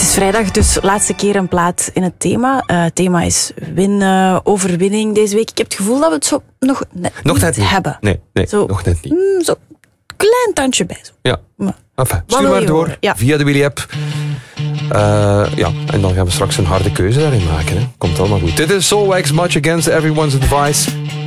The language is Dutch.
is vrijdag, dus laatste keer een plaat in het thema. Het thema is overwinning deze week. Ik heb het gevoel dat we het zo nog net niet hebben. Nee, zo, nog net niet. Zo klein tandje bij. Zo. Ja, enfin, stuur maar door via de Willy-app. En dan gaan we straks een harde keuze daarin maken. Hè. Komt allemaal goed. Dit is Soulwax, Much Against Everyone's Advice.